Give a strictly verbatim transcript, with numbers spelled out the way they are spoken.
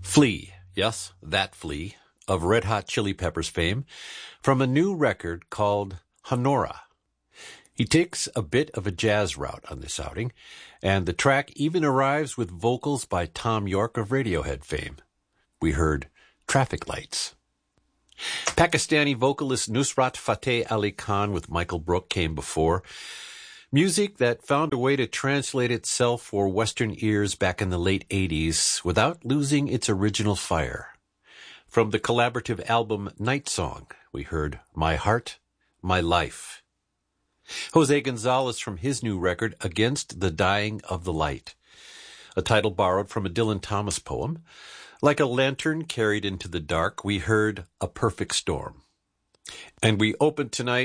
Flea, yes, that Flea, of Red Hot Chili Peppers fame, from a new record called Honora. He takes a bit of a jazz route on this outing, and the track even arrives with vocals by Tom York of Radiohead fame. We heard Traffic Lights. Pakistani vocalist Nusrat Fateh Ali Khan with Michael Brook came before. Music that found a way to translate itself for Western ears back in the late eighties without losing its original fire. From the collaborative album Night Song, we heard My Heart, My Life. Jose Gonzalez from his new record Against the Dying of the Light, a title borrowed from a Dylan Thomas poem. Like a lantern carried into the dark, we heard A Perfect Storm. And we opened tonight